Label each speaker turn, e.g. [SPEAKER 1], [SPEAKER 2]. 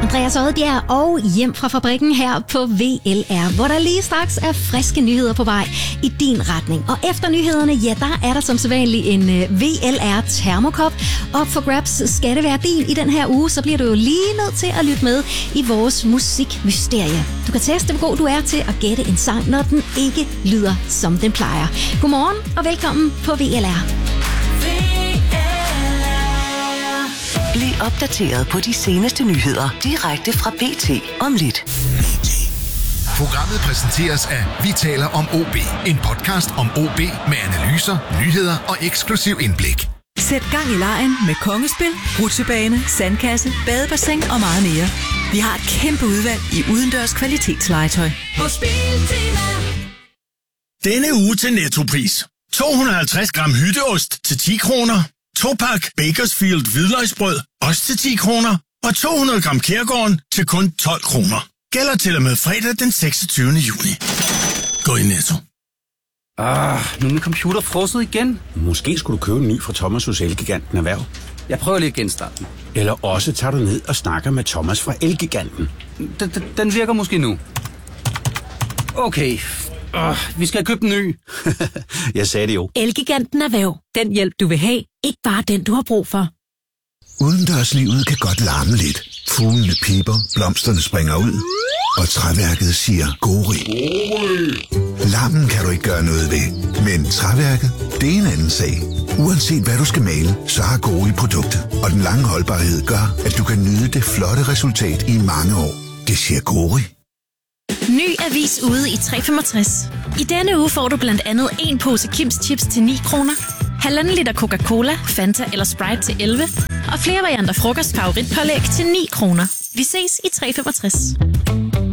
[SPEAKER 1] Andreas Odbjerg og hjem fra fabrikken her på VLR, hvor der lige straks er friske nyheder på vej i din retning. Og efter nyhederne, ja, der er der som sædvanlig en VLR termokop. Og for grabs skal det være din i den her uge, så bliver du jo lige nødt til at lytte med i vores musikmysterie. Du kan teste, hvor god du er til at gætte en sang, når den ikke lyder, som den plejer. Godmorgen og velkommen på VLR.
[SPEAKER 2] Bliv opdateret på de seneste nyheder direkte fra BT om lidt.
[SPEAKER 3] Programmet præsenteres af Vi taler om OB. En podcast om OB med analyser, nyheder og eksklusiv indblik.
[SPEAKER 4] Sæt gang i legen med kongespil, rutsjebane, sandkasse, badebassin og meget mere. Vi har et kæmpe udvalg i udendørs kvalitetslegetøj.
[SPEAKER 5] På Spiltina.
[SPEAKER 6] Denne uge til Nettopris. 250 gram hytteost til 10 kroner. 2-pak Bakersfield hvidløgsbrød, også til 10 kroner. Og 200 gram Kærgården til kun 12 kroner. Gælder til og med fredag den 26. juni. Gå i Netto.
[SPEAKER 7] Nu er min computer frosset igen.
[SPEAKER 8] Måske skulle du købe en ny fra Thomas hos Elgiganten Erhverv.
[SPEAKER 7] Jeg prøver lige at genstarte den.
[SPEAKER 8] Eller også tager du ned og snakker med Thomas fra Elgiganten.
[SPEAKER 7] Den virker måske nu. Okay. Vi skal have købt en ny.
[SPEAKER 8] Jeg sagde det jo.
[SPEAKER 4] Elgiganten Erhverv. Den hjælp, du vil have. Ikke bare den, du har brug for.
[SPEAKER 9] Udendørslivet kan godt larme lidt. Fuglene piper, blomsterne springer ud, og træværket siger gori. Larmen kan du ikke gøre noget ved, men træværket, det er en anden sag. Uanset hvad du skal male, så har Gori produktet, og den lange holdbarhed gør, at du kan nyde det flotte resultat i mange år. Det siger Gori.
[SPEAKER 1] Ny avis ude i 365. I denne uge får du blandt andet en pose Kims chips til 9 kroner, 1,5 liter Coca-Cola, Fanta eller Sprite til 11, og flere varianter frokostfavoritpålæg til 9 kroner. Vi ses i 365.